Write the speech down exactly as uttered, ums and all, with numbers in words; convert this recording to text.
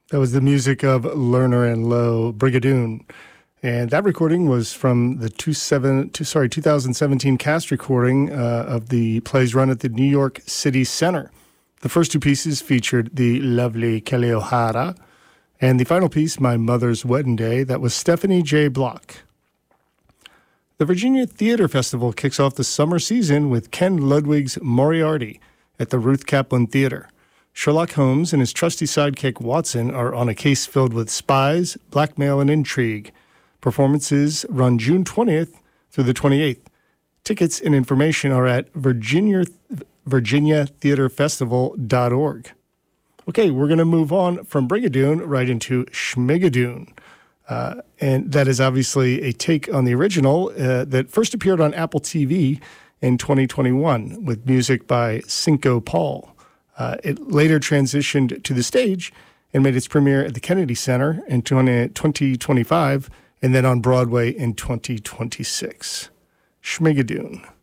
That was the music of Lerner and Loewe, Brigadoon. And that recording was from the two seven, two, sorry, two thousand seventeen cast recording uh, of the play's run at the New York City Center. The first two pieces featured the lovely Kelly O'Hara, and the final piece, My Mother's Wedding Day, that was Stephanie J. Block. The Virginia Theater Festival kicks off the summer season with Ken Ludwig's Moriarty at the Ruth Kaplan Theater. Sherlock Holmes and his trusty sidekick Watson are on a case filled with spies, blackmail, and intrigue. Performances run June twentieth through the twenty-eighth. Tickets and information are at Virginia, virginia theater festival dot org. Okay, we're going to move on from Brigadoon right into Schmigadoon. Uh, and that is obviously a take on the original uh, that first appeared on Apple T V in twenty twenty-one with music by Cinco Paul. Uh, it later transitioned to the stage and made its premiere at the Kennedy Center in twenty twenty-five and then on Broadway in twenty twenty-six. Schmigadoon.